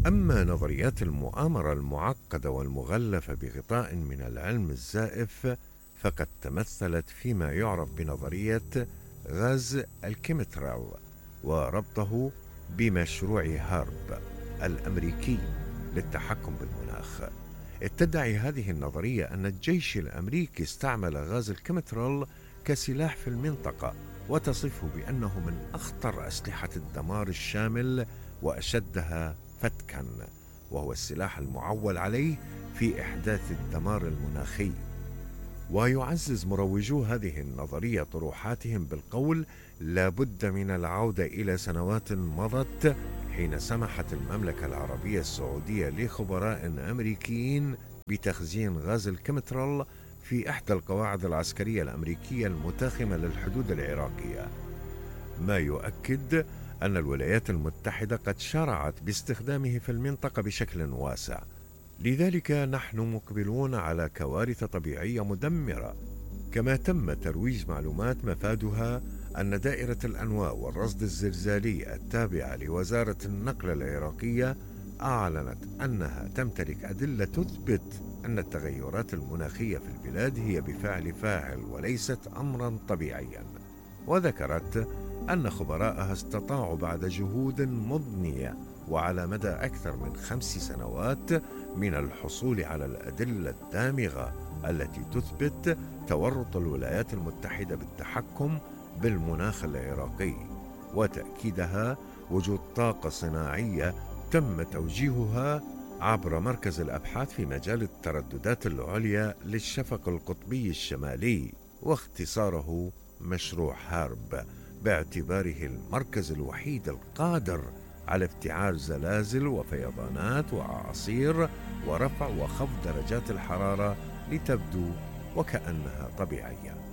أما نظريات المؤامرة المعقدة والمغلفة بغطاء من العلم الزائف فقد تمثلت فيما يعرف بنظرية غاز الكيمترال، وربطه بمشروع هارب الأمريكي للتحكم بالمناخ. تدعي هذه النظرية أن الجيش الأمريكي استعمل غاز الكيمترال كسلاح في المنطقة، وتصفه بأنه من أخطر أسلحة الدمار الشامل وأشدها فتكا، وهو السلاح المعول عليه في إحداث الدمار المناخي. ويعزز مروجو هذه النظرية طروحاتهم بالقول: لا بد من العودة إلى سنوات مضت حين سمحت المملكة العربية السعودية لخبراء أمريكيين بتخزين غاز الكيمترال في إحدى القواعد العسكرية الأمريكية المتاخمة للحدود العراقية، ما يؤكد أن الولايات المتحدة قد شرعت باستخدامه في المنطقة بشكل واسع. لذلك نحن مقبلون على كوارث طبيعية مدمرة. كما تم ترويج معلومات مفادها أن دائرة الأنواء والرصد الزلزالي التابعة لوزارة النقل العراقية أعلنت أنها تمتلك أدلة تثبت أن التغيرات المناخية في البلاد هي بفعل فاعل وليست أمرا طبيعيا، وذكرت أن خبراءها استطاعوا بعد جهود مضنية وعلى مدى أكثر من 5 سنوات من الحصول على الأدلة الدامغة التي تثبت تورط الولايات المتحدة بالتحكم بالمناخ العراقي، وتأكيدها وجود طاقة صناعية تم توجيهها عبر مركز الأبحاث في مجال الترددات العليا للشفق القطبي الشمالي، واختصاره مشروع هارب، باعتباره المركز الوحيد القادر على افتعال زلازل وفيضانات وأعاصير ورفع وخفض درجات الحرارة لتبدو وكأنها طبيعية.